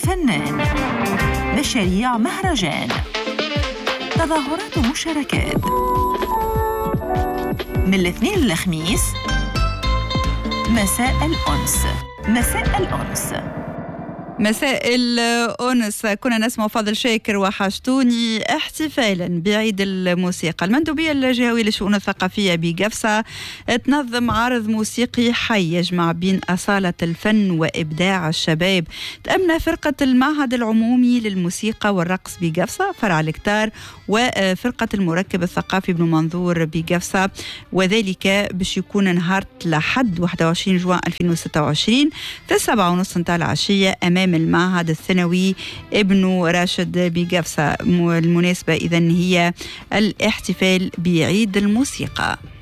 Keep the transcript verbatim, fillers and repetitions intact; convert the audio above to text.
فنان، مشاريع مهرجان، تظاهرات ومشاركات، من الاثنين للخميس مساء الأنس. مساء الأنس مساء الأنس. كنا نسمع فاضل شاكر وحشتوني احتفالا بعيد الموسيقى. المندوبية الجهوية للشؤون الثقافية بقفصة تنظم عرض موسيقي حي يجمع بين أصالة الفن وإبداع الشباب. تأمن فرقة المعهد العمومي للموسيقى والرقص بقفصة فرع الكتار وفرقة المركب الثقافي بن منظور بقفصة، وذلك باش يكون نهار لحد واحد وعشرين جوان ألفين وستة وعشرين في السبعة ونص نتاع العشية أمام المعهد الثانوي ابن راشد بقفصة. المناسبة إذن هي الاحتفال بعيد الموسيقى.